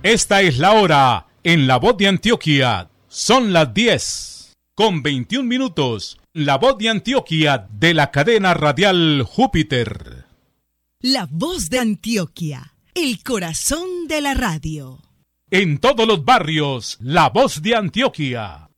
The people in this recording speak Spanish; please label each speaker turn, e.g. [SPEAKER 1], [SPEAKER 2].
[SPEAKER 1] Esta es la hora en La Voz de Antioquia. Son las 10:21. La Voz de Antioquia de la cadena radial Júpiter.
[SPEAKER 2] La Voz de Antioquia, el corazón de la radio.
[SPEAKER 1] En todos los barrios, La Voz de Antioquia.